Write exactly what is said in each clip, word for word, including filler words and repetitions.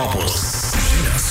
Opus žinios.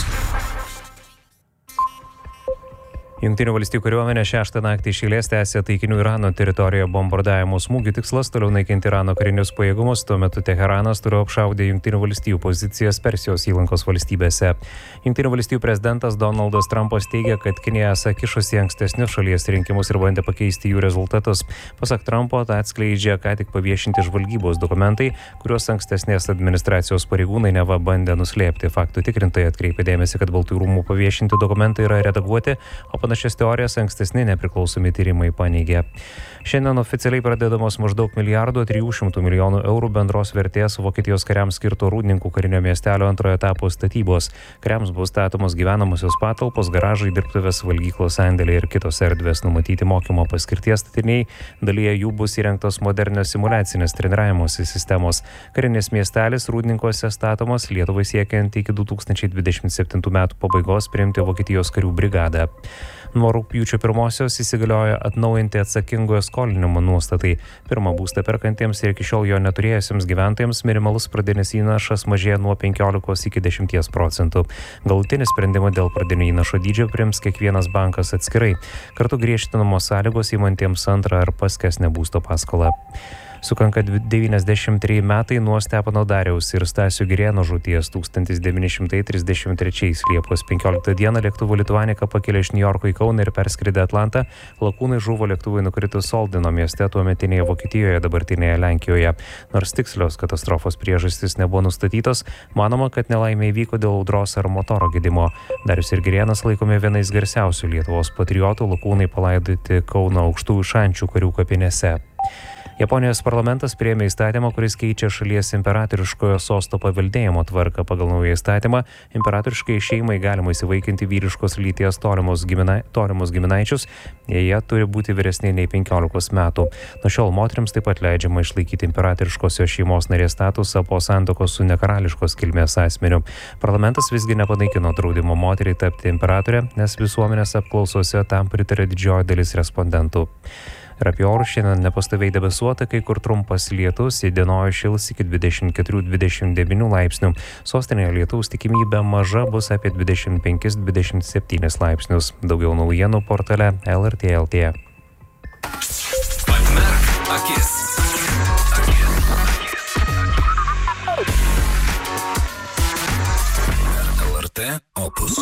Jungtinių valstijų kariuomenė šeštą naktį iš eilės tęsė taikinių Irano teritorijoje bombardavimo smūgių. Tikslas toliau naikinti Irano karinius pajėgumus. Tuo metu Teheranas toliau apšaudė Jungtinių valstijų pozicijas Persijos įlankos valstybėse. Jungtinių valstijų prezidentas Donaldas Trumpas teigia, kad Kinija esą kišosi ankstesnius šalies rinkimus ir bandė pakeisti jų rezultatus. Pasak Trumpo, tą atskleidžia ką tik paviešinti žvalgybos dokumentai, kuriuos ankstesnės administracijos pareigūnai neva bandė nuslėpti. Faktų tikrintojai atkreipė dėmesį, kad Baltųjų rūmų paviešinti dokumentai yra redaguoti, o panašias teorijas ankstesni nepriklausomi tyrimai paneigė. Šiandien oficialiai pradedamos maždaug milijardo trijų šimtų milijonų eurų bendros vertės Vokietijos kariams skirto Rūdninkų karinio miestelio antrojo etapo statybos. Kariams bus statomos gyvenamosios patalpos, garažai, dirbtuvės, valgyklos, sandėliai ir kitos erdvės. Numatyti mokymo paskirties statiniai, dalyje jų bus įrengtos modernios simuliacinės treniravimosi sistemos. Karinis miestelis Rūdninkuose statomas Lietuvai siekiant iki du tūkstančiai dvidešimt septintų metų pabaigos priimti Vokietijos karių brigadą. Nuo rugpjūčio pirmosios įsigaliojo atnaujinti atsakingojo skolinimo nuostatai. Pirmą būstą perkantiems ir iki šiol jo neturėjusiems gyventojams minimalus pradinis įnašas mažėja nuo penkiolikos iki dešimties procentų. Galutinį sprendimą dėl pradinio įnašo dydžio priims kiekvienas bankas atskirai. Kartu griežtinamos sąlygos įmantiems antrą ar paskesnę būsto paskolą. Sukanka devyniasdešimt treji metai nuo Stepono Dariaus ir Stasio Girėno žūties. Tūkstantis devyni šimtai trisdešimt trečiais Liepos penkioliktą dieną lėktuvu Lituanika pakėlė iš Niujorko į Kauną ir perskridę Atlantą. Lakūnai žuvo lėktuvui nukritus Soldino mieste, tuometinėje Vokietijoje, dabartinėje Lenkijoje. Nors tikslios katastrofos priežastys nebuvo nustatytos, manoma, kad nelaimė įvyko dėl audros ar motoro gedimo. Darius ir Girėnas laikomi vienais garsiausių Lietuvos patriotų, lakūnai palaidoti Kauno Aukštųjų Šančių karių kapinėse. Japonijos parlamentas priėmė įstatymą, kuris keičia šalies imperatoriškojo sosto paveldėjimo tvarką. Pagal naują įstatymą imperatoriškai šeimai galima įsivaikinti vyriškos lyties tolimus, gimina, tolimus giminaičius, jei jie turi būti vyresni nei penkiolikos metų. Nuo šiol moteriams taip pat leidžiama išlaikyti imperatoriškosios šeimos narės statusą po santuokos su nekarališkos kilmės asmeniu. Parlamentas visgi nepanaikino draudimo moteriai tapti imperatorė, nes visuomenės apklausose tam pritarė didžioji dalis respondentų. Ir apie orus šiandien nepastoviai debesuota, kai kur trumpas lietus, įdienojus šils iki dvidešimt keturių dvidešimt devynių laipsnių. Sostinėje lietaus tikimybė maža, bus apie dvidešimt penkis dvidešimt septynis laipsnius. Daugiau naujienų portale L R T L T. Atmerk akis. L R T Opus.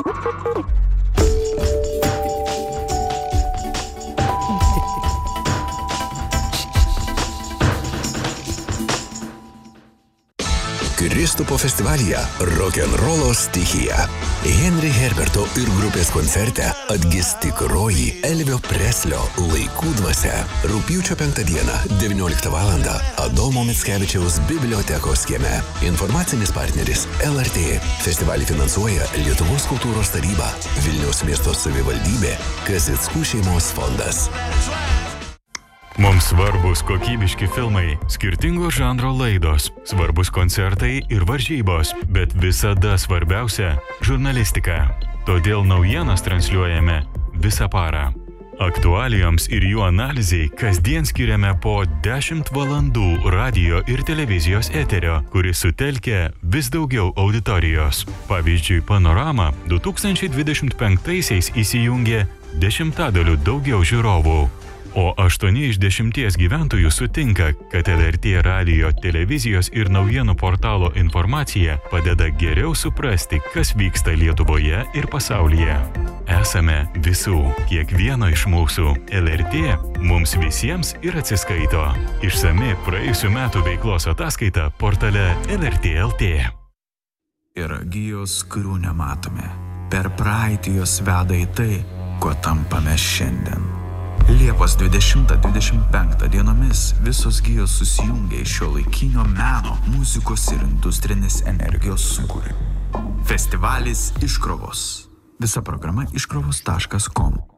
Kristupo festivalyje rokenrolo stichija. Henry Herberto ir grupės koncerte atgis tikroji Elvio Preslio laikų dvasia. Rugpjūčio penktą dieną, devynioliktą valandą, Adomo Mickevičiaus bibliotekos kieme. Informacinis partneris L R T. Festivalį finansuoja Lietuvos kultūros taryba, Vilniaus miesto savivaldybė, Kazickų šeimos fondas. Mums svarbus kokybiški filmai, skirtingos žanro laidos, svarbus koncertai ir varžybos, bet visada svarbiausia – žurnalistika. Todėl naujienas transliuojame visą parą. Aktualijoms ir jų analizai kasdien skiriame po dešimt valandų radijo ir televizijos eterio, kuris sutelkia vis daugiau auditorijos. Pavyzdžiui, Panorama du tūkstančiai dvidešimt penktaisiais įsijungė dešimtadaliu daugiau žiūrovų. O aštuoni iš dešimties gyventojų sutinka, kad L R T radijo, televizijos ir naujienų portalo informacija padeda geriau suprasti, kas vyksta Lietuvoje ir pasaulyje. Esame visų, kiekvieno iš mūsų. L R T mums visiems ir atsiskaito. Išsami praėjusių metų veiklos ataskaita portale L R T L T. Yra gijos, kurių nematome. Per praeitį jos veda į tai, kuo tampame šiandien. Liepos dvidešimtą dvidešimt penktą dienomis visos gijos susijungia iš šiuolaikinio meno, muzikos ir industrinės energijos sūkurį. Festivalis Iškrovos. Visa programa iškrovos taškas com.